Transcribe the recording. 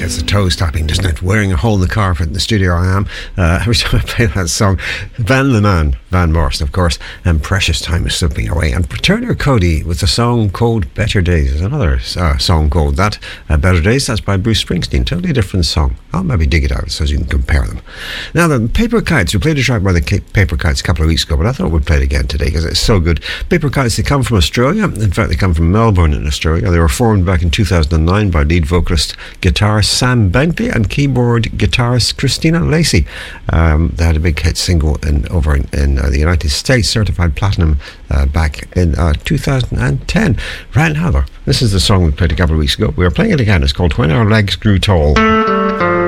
it's the toe tapping, just not wearing a hole in the carpet in the studio I am. Every time I play that song, Van the Man, Van Morrison, of course, and Precious Time is slipping away. And Turner Cody with a song called Better Days. There's another song called that, Better Days. That's by Bruce Springsteen. Totally different song. I'll maybe dig it out so you can compare them. Now, the Paper Kites. We played a track by the Paper Kites a couple of weeks ago, but I thought we'd play it again today because it's so good. Paper Kites, they come from Australia. In fact, they come from Melbourne in Australia. They were formed back in 2009 by lead vocalist, guitarist Sam Bentley and keyboard guitarist Christina Lacey. They had a big hit single over in the United States, certified platinum back in 2010. Ryan Haller. This is the song we played a couple of weeks ago. We were playing it again. It's called When Our Legs Grew Tall.